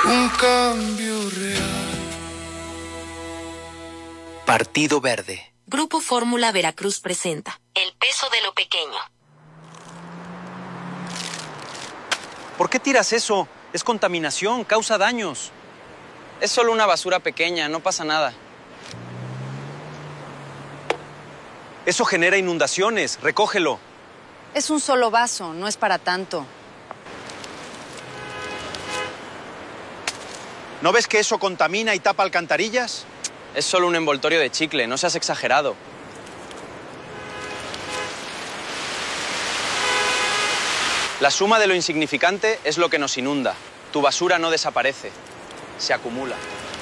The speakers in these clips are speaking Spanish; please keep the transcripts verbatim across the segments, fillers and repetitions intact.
un cambio real. Partido Verde. Grupo Fórmula Veracruz presenta El peso de lo pequeño. ¿Por qué tiras eso? Es contaminación, causa daños. Es solo una basura pequeña, no pasa nada. Eso genera inundaciones, recógelo. Es un solo vaso, no es para tanto. ¿No ves que eso contamina y tapa alcantarillas? Es solo un envoltorio de chicle, no seas exagerado. La suma de lo insignificante es lo que nos inunda. Tu basura no desaparece, se acumula.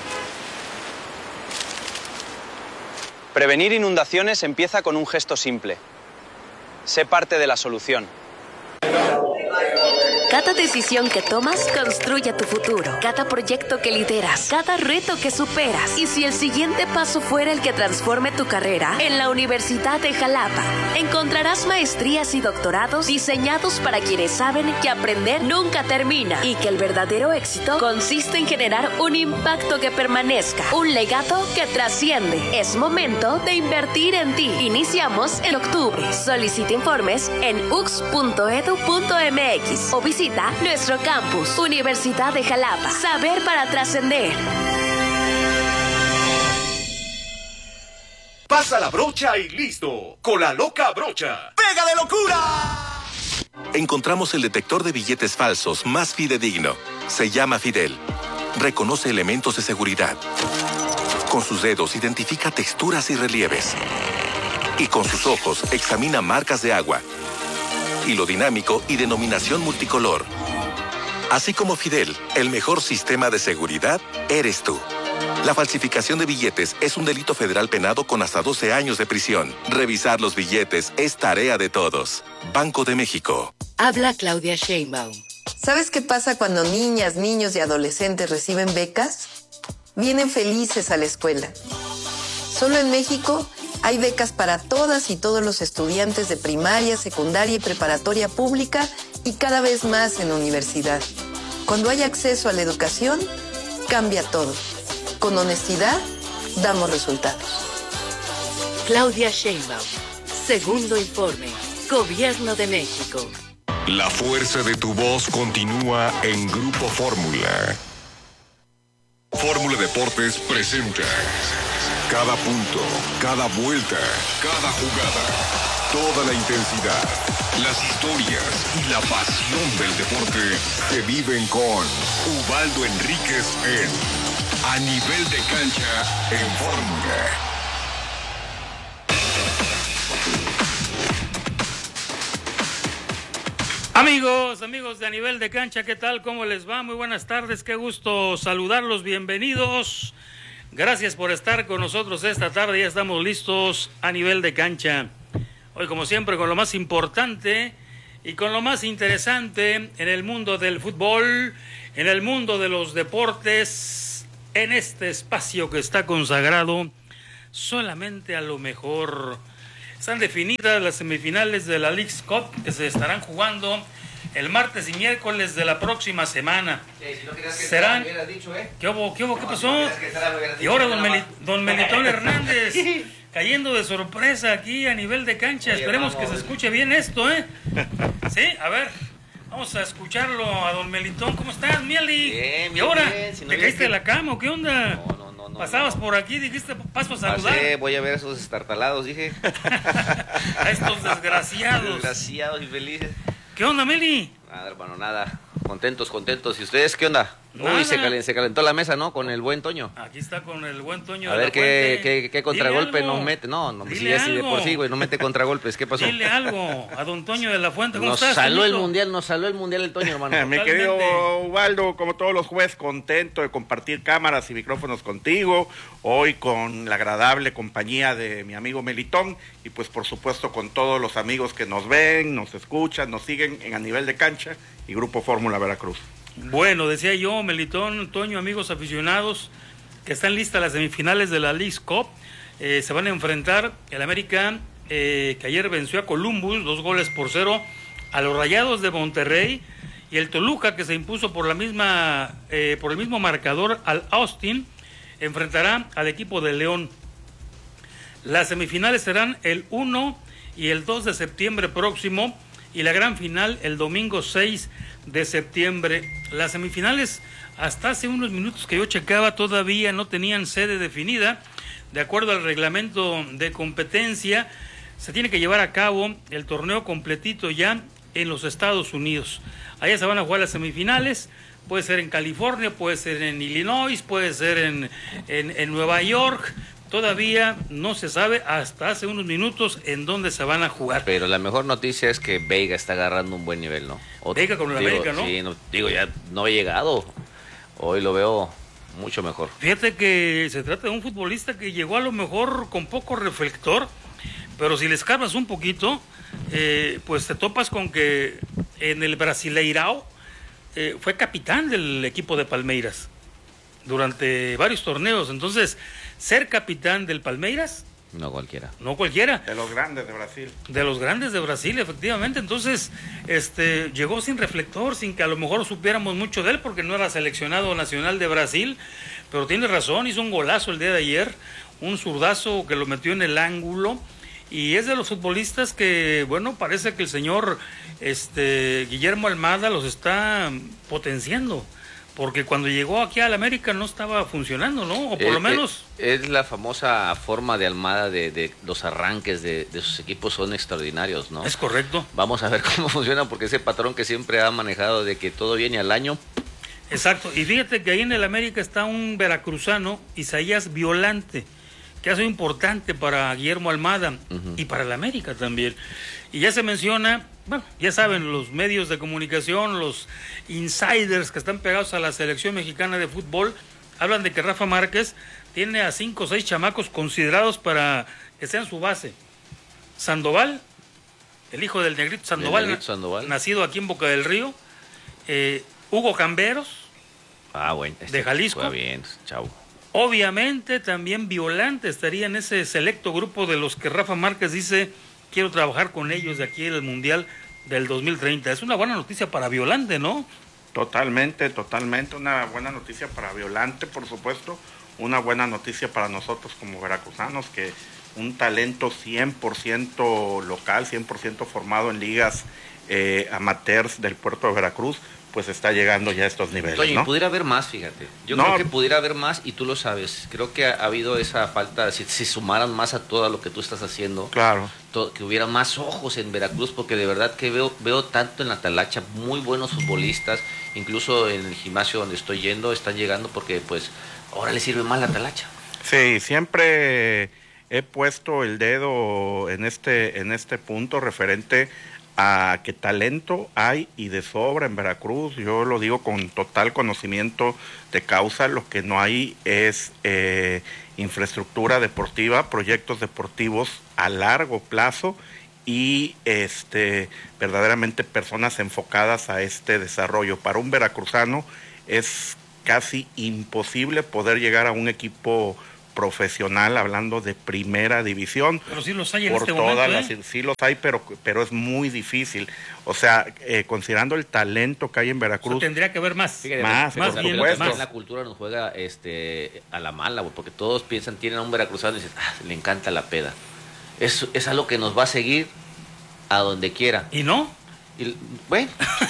Prevenir inundaciones empieza con un gesto simple. Sé parte de la solución. Cada decisión que tomas construye tu futuro. Cada proyecto que lideras, cada reto que superas. Y si el siguiente paso fuera el que transforme tu carrera, en la Universidad de Jalapa encontrarás maestrías y doctorados diseñados para quienes saben que aprender nunca termina y que el verdadero éxito consiste en generar un impacto que permanezca, un legado que trasciende. Es momento de invertir en ti. Iniciamos en octubre. Solicita informes en u x punto e d u punto m x o visita nuestro campus, Universidad de Jalapa. Saber para trascender. Pasa la brocha y listo. Con la loca brocha. ¡Pega de locura! Encontramos el detector de billetes falsos más fidedigno. Se llama Fidel. Reconoce elementos de seguridad. Con sus dedos identifica texturas y relieves. Y con sus ojos examina marcas de agua, hilo dinámico y denominación multicolor. Así como Fidel, el mejor sistema de seguridad eres tú. La falsificación de billetes es un delito federal penado con hasta doce años de prisión. Revisar los billetes es tarea de todos. Banco de México. Habla Claudia Sheinbaum. ¿Sabes qué pasa cuando niñas, niños y adolescentes reciben becas? Vienen felices a la escuela. Solo en México hay becas para todas y todos los estudiantes de primaria, secundaria y preparatoria pública y cada vez más en universidad. Cuando hay acceso a la educación, cambia todo. Con honestidad, damos resultados. Claudia Sheinbaum. Segundo informe. Gobierno de México. La fuerza de tu voz continúa en Grupo Fórmula. Fórmula Deportes presenta cada punto, cada vuelta, cada jugada, toda la intensidad, las historias y la pasión del deporte se viven con Ubaldo Enríquez en A Nivel de Cancha en Fórmula. Amigos, amigos de A Nivel de Cancha, ¿qué tal? ¿Cómo les va? Muy buenas tardes, qué gusto saludarlos, bienvenidos. Gracias por estar con nosotros esta tarde, ya estamos listos a Nivel de Cancha. Hoy, como siempre, con lo más importante y con lo más interesante en el mundo del fútbol, en el mundo de los deportes, en este espacio que está consagrado solamente a lo mejor. Están definidas las semifinales de la Leagues Cup que se estarán jugando el martes y miércoles de la próxima semana. Sí, si no querías que serán. me hubieras dicho, ¿eh? ¿Qué hubo? ¿Qué hubo? ¿Qué No, pasó? si no que estará, me Y ahora dicho, don, Meli, don Melitón Hernández cayendo de sorpresa aquí a Nivel de Cancha. Oye, esperemos vamos. que se escuche bien esto, ¿eh? Sí, a ver. Vamos a escucharlo a don Melitón. ¿Cómo estás, Mieli? Bien, ¿Y bien, ahora? bien. Si no ¿Te vienes caíste que- de la cama o qué onda? No, no, no, no. Pasabas no. por aquí, dijiste paso a saludar. Pasé, voy a ver a esos estartalados, dije. A estos desgraciados. Desgraciados y felices. ¿Qué onda, Meli? Nada, hermano, nada. Contentos, contentos. ¿Y ustedes qué onda? Nada. Uy, se, calen- se calentó la mesa, ¿no? Con el buen Toño. Aquí está con el buen Toño. A de ver la qué, Fuente. qué, qué contragolpe Dile algo. nos mete. No, no, Dile sí, así de algo. por sí, güey, no mete contragolpes. ¿Qué pasó? Dile algo a don Toño de la Fuente. ¿Cómo Nos estás, saló el Toñito? mundial, nos saló el mundial el Toño, hermano. Mi querido Ubaldo, como todos los jueves, contento de compartir cámaras y micrófonos contigo, hoy con la agradable compañía de mi amigo Melitón y pues por supuesto con todos los amigos que nos ven, nos escuchan, nos siguen en A Nivel de Cancha y Grupo Fórmula Veracruz. Bueno, decía yo, Melitón, Toño, amigos aficionados, que están listas las semifinales de la Leagues Cup. Eh, se van a enfrentar el América, eh, que ayer venció a Columbus, dos goles por cero, a los Rayados de Monterrey. Y el Toluca, que se impuso por la misma, eh, por el mismo marcador al Austin, enfrentará al equipo de León. Las semifinales serán el uno y el dos de septiembre próximo, y la gran final el domingo seis de septiembre. Las semifinales, hasta hace unos minutos que yo checaba, todavía no tenían sede definida. De acuerdo al reglamento de competencia, se tiene que llevar a cabo el torneo completito ya en los Estados Unidos. Allá se van a jugar las semifinales, puede ser en California, puede ser en Illinois, puede ser en, en, en Nueva York. Todavía no se sabe hasta hace unos minutos en dónde se van a jugar. Pero la mejor noticia es que Veiga está agarrando un buen nivel, ¿no? Otro, Veiga con la digo, América, ¿no? Sí, no, digo, ya no ha llegado. Hoy lo veo mucho mejor. Fíjate que se trata de un futbolista que llegó a lo mejor con poco reflector, pero si le escarbas un poquito, eh, pues te topas con que en el Brasileirao eh, fue capitán del equipo de Palmeiras durante varios torneos. Entonces, ser capitán del Palmeiras, no cualquiera. No cualquiera. De los grandes de Brasil. De los grandes de Brasil, efectivamente. Entonces, este, llegó sin reflector, sin que a lo mejor supiéramos mucho de él, porque no era seleccionado nacional de Brasil, pero tiene razón, hizo un golazo el día de ayer, un zurdazo que lo metió en el ángulo, y es de los futbolistas que, bueno, parece que el señor este, Guillermo Almada los está potenciando. Porque cuando llegó aquí a la América no estaba funcionando, ¿no? O por eh, lo menos... Eh, es la famosa forma de Almada de, de los arranques de, de sus equipos son extraordinarios, ¿no? Es correcto. Vamos a ver cómo funciona, porque ese patrón que siempre ha manejado de que todo viene al año... Exacto, y fíjate que ahí en el América está un veracruzano, Isaías Violante, que ha sido importante para Guillermo Almada uh-huh. y para el América también. Y ya se menciona... Bueno, ya saben, los medios de comunicación, los insiders que están pegados a la selección mexicana de fútbol, hablan de que Rafa Márquez tiene a cinco o seis chamacos considerados para que sean su base. Sandoval, el hijo del Negrito Sandoval, Negrito Sandoval. nacido aquí en Boca del Río. Eh, Hugo Camberos, ah, bueno, este de Jalisco. Fue bien, chau. Obviamente también Violante estaría en ese selecto grupo de los que Rafa Márquez dice... Quiero trabajar con ellos de aquí en el Mundial del dos mil treinta. Es una buena noticia para Violante, ¿no? Totalmente, totalmente. Una buena noticia para Violante, por supuesto. Una buena noticia para nosotros como veracruzanos, que un talento cien por ciento local, cien por ciento formado en ligas eh, amateurs del puerto de Veracruz, pues está llegando ya a estos niveles, Oye, ¿no? pudiera haber más, fíjate. Yo no. creo que pudiera haber más, y tú lo sabes. Creo que ha, ha habido esa falta, si, si sumaran más a todo lo que tú estás haciendo. Claro. To, que hubiera más ojos en Veracruz, porque de verdad que veo veo tanto en la talacha, muy buenos futbolistas, incluso en el gimnasio donde estoy yendo, están llegando porque pues ahora les sirve más la talacha. Sí, siempre he puesto el dedo en este, en este punto referente a que talento hay y de sobra en Veracruz. Yo lo digo con total conocimiento de causa. Lo que no hay es eh, infraestructura deportiva, proyectos deportivos a largo plazo y este verdaderamente personas enfocadas a este desarrollo. Para un veracruzano es casi imposible poder llegar a un equipo profesional, hablando de primera división. Pero sí los hay en por este todas momento, las, ¿eh? Sí los hay, pero, pero es muy difícil. O sea, eh, considerando el talento que hay en Veracruz... O sea, tendría que haber más. Fíjate, más, más por bien, supuesto. más. La cultura nos juega este, a la mala, porque todos piensan, tienen a un veracruzano y dicen, ah, le encanta la peda. Es, es algo que nos va a seguir a donde quiera. ¿Y no? Y, bueno,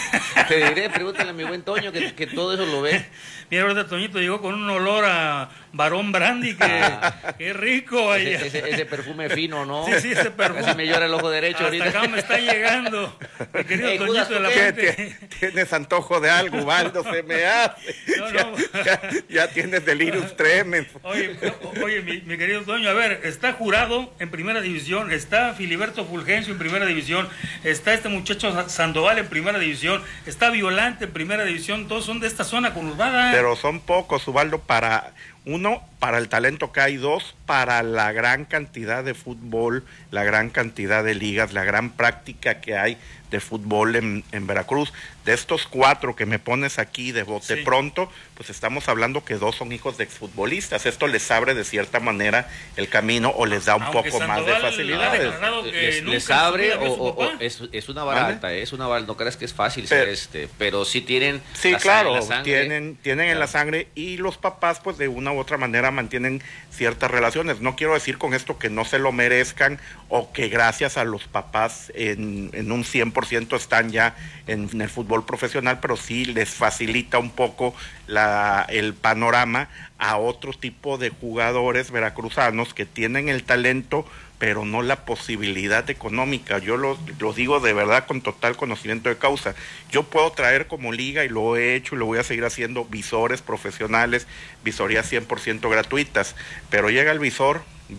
te diré, pregúntale a mi buen Toño, que, que todo eso lo ve. Mira, ahorita Toñito llegó con un olor a varón brandy, que, Ah. que rico. Ahí. Ese, ese, ese perfume fino, ¿no? Sí, sí, ese perfume. Casi me llora el ojo derecho Hasta ahorita. acá me está llegando, mi querido Ey, Toñito Judas, de la ¿por qué? Fuente. Tienes antojo de algo, Ubaldo, se me hace. No, ya, no. ya, ya tienes delirium tremens. Oye, oye mi, mi querido Toño, a ver, está Jurado en primera división, está Filiberto Fulgencio en primera división, está este muchacho Sandoval en primera división, está Violante en primera división, todos son de esta zona conurbada. Pero son pocos, Ubaldo, para Uno, para el talento que hay. Dos, para la gran cantidad de fútbol, la gran cantidad de ligas, la gran práctica que hay de fútbol en, en Veracruz. De estos cuatro que me pones aquí de bote sí. pronto, pues estamos hablando que dos son hijos de exfutbolistas. Esto les abre de cierta manera el camino o les da un Aunque poco Sandoval más de facilidades. Les, les abre o, o, o es, es una vara alta, es una vara, no creas que es fácil pero, ser este, pero sí tienen sí, la claro, la sangre, tienen, tienen claro. en la sangre, y los papás pues de una u otra manera mantienen ciertas relaciones. No quiero decir con esto que no se lo merezcan o que gracias a los papás en, en un cien por ciento están ya en, en el fútbol profesional, pero sí les facilita un poco la, el panorama a otro tipo de jugadores veracruzanos que tienen el talento pero no la posibilidad económica. Yo lo, lo digo de verdad con total conocimiento de causa. Yo puedo traer como liga, y lo he hecho y lo voy a seguir haciendo, visores profesionales, visorías cien por ciento gratuitas, pero llega el visor,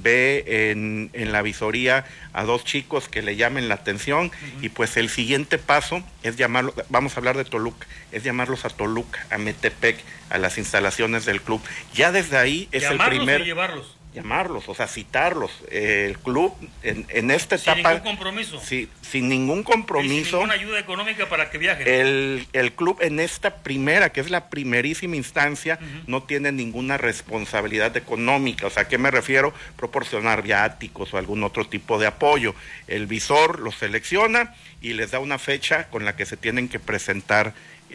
ve en, en la visoría a dos chicos que le llamen la atención, uh-huh. y pues el siguiente paso es llamarlos, vamos a hablar de Toluca, es llamarlos a Toluca, a Metepec, a las instalaciones del club. Ya desde ahí es el primer... ¿Llamarlos o llevarlos? Llamarlos, o sea, citarlos. Eh, el club en, en esta etapa... Sin ningún compromiso. Sí, sin ningún compromiso. Y sin ninguna ayuda económica para que viajen. El, el club en esta primera, que es la primerísima instancia, uh-huh. no tiene ninguna responsabilidad económica. O sea, ¿a qué me refiero? Proporcionar viáticos o algún otro tipo de apoyo. El visor los selecciona y les da una fecha con la que se tienen que presentar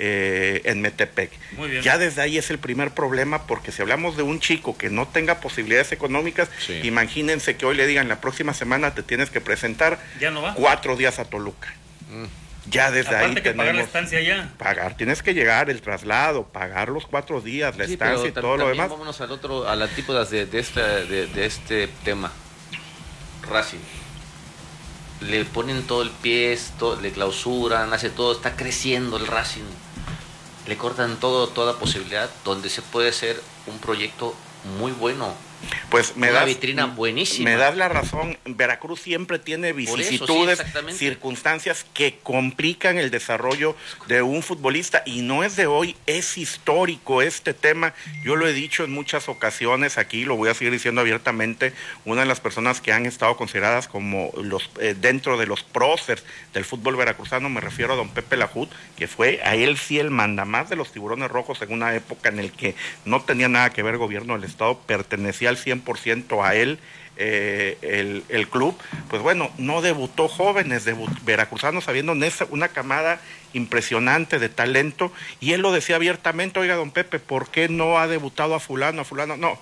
Eh, en Metepec. Muy bien. Ya desde ahí es el primer problema, porque si hablamos de un chico que no tenga posibilidades económicas, sí. imagínense que hoy le digan la próxima semana te tienes que presentar ¿Ya no va? cuatro días a Toluca. Mm. Ya desde Aparte ahí que tenemos pagar la estancia allá. Pagar, tienes que llegar, el traslado, pagar los cuatro días, la sí, estancia y todo lo demás. Vámonos al otro, a las antípodas de, de, esta, de, de este tema. Racing. Le ponen todo el pie, todo, le clausuran, hace todo, está creciendo el Racing. Le cortan todo, toda posibilidad donde se puede hacer un proyecto muy bueno. Pues me una das, vitrina buenísima. Me das la razón. Veracruz siempre tiene vicisitudes, eso, sí, circunstancias que complican el desarrollo de un futbolista, y no es de hoy, es histórico este tema. Yo lo he dicho en muchas ocasiones aquí, lo voy a seguir diciendo abiertamente. Una de las personas que han estado consideradas como los eh, dentro de los próceres del fútbol veracruzano, me refiero a don Pepe Lajud, que fue a él sí el mandamás de los Tiburones Rojos en una época en el que no tenía nada que ver gobierno del estado, pertenecía al cien por ciento a él, eh, el, el club. Pues bueno, no debutó jóvenes debut, veracruzanos, habiendo una camada impresionante de talento, y él lo decía abiertamente: oiga, don Pepe, ¿por qué no ha debutado a fulano, a fulano? No,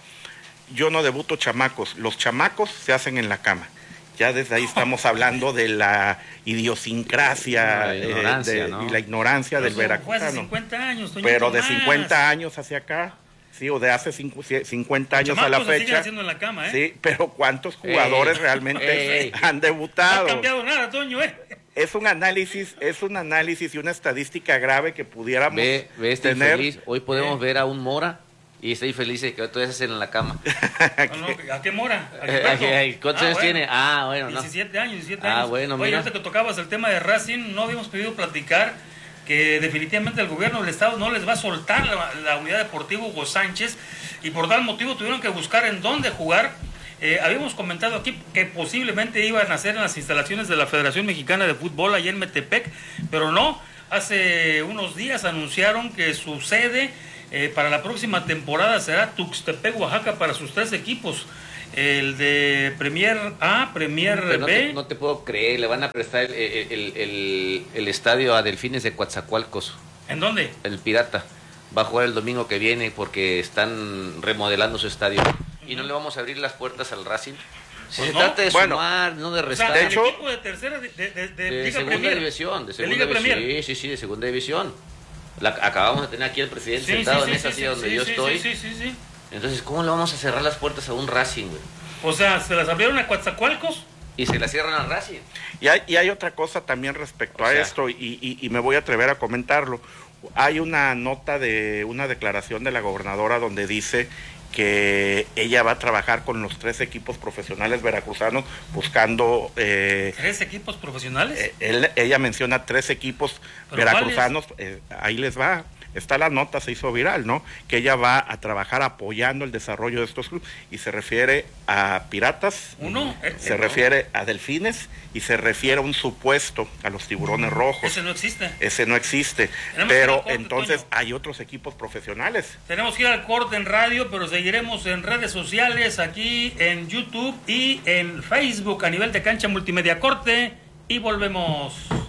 yo no debuto chamacos, los chamacos se hacen en la cama. Ya desde ahí estamos hablando de la idiosincrasia la ignorancia, eh, de, ¿no? y la ignorancia Pero del veracruzano. Hace cincuenta años, pero de cincuenta años hacia acá, sí, o de hace cincuenta años a la fecha. En la cama, ¿eh? Sí, pero ¿cuántos jugadores ey, realmente ey, han debutado? No ha cambiado nada, Toño, ¿eh? Es un análisis, es un análisis y una estadística grave que pudiéramos ve, ve este tener. Infeliz. Hoy podemos ¿Eh? ver a un Mora y estoy feliz de que todavía se hacen en la cama. No, no, ¿a qué Mora? ¿A qué ¿Cuántos ah, años bueno. tiene? Ah, bueno, no. diecisiete años, diecisiete ah, años. Bueno, Oye, mira. ahorita que tocabas el tema de Racing, no habíamos pedido platicar que definitivamente el gobierno del estado no les va a soltar la, la unidad deportiva Hugo Sánchez, y por tal motivo tuvieron que buscar en dónde jugar. Eh, habíamos comentado aquí que posiblemente iban a hacer en las instalaciones de la Federación Mexicana de Fútbol allá en Metepec, pero no. Hace unos días anunciaron que su sede eh, para la próxima temporada será Tuxtepec, Oaxaca, para sus tres equipos. El de Premier A, Premier Pero no B. Te, no te puedo creer, le van a prestar el, el, el, el estadio a Delfines de Coatzacoalcos. ¿En dónde? El Pirata. Va a jugar el domingo que viene porque están remodelando su estadio. Uh-huh. Y no le vamos a abrir las puertas al Racing. Si pues se no. trata de bueno, sumar, no de restar. O sea, de hecho, equipo de tercera, de, de, de, de, de Liga segunda Premier. división. De segunda de Liga división. Premier. Sí, sí, sí, de segunda división. La, acabamos de tener aquí el presidente sí, sentado sí, sí, en esa sí, silla sí, donde sí, yo sí, estoy. Sí, sí, sí, sí. Entonces, ¿cómo le vamos a cerrar las puertas a un Racing, güey? O sea, ¿se las abrieron a Coatzacoalcos? Y se las cierran al Racing. Y hay, y hay otra cosa también respecto o a sea, esto, y, y, y me voy a atrever a comentarlo. Hay una nota de una declaración de la gobernadora donde dice que ella va a trabajar con los tres equipos profesionales veracruzanos buscando... Eh, ¿Tres equipos profesionales? Eh, él, ella menciona tres equipos veracruzanos, eh, ahí les va. está la nota, se hizo viral, ¿no? Que ella va a trabajar apoyando el desarrollo de estos clubes y se refiere a piratas, uno, eh, se eh, refiere a delfines y se refiere a un supuesto a los tiburones rojos. Ese no existe. Ese no existe, Tenemos pero corte, entonces Toño. hay otros equipos profesionales. Tenemos que ir al corte en radio, pero seguiremos en redes sociales, aquí en YouTube y en Facebook a nivel de Cancha Multimedia. Corte y volvemos.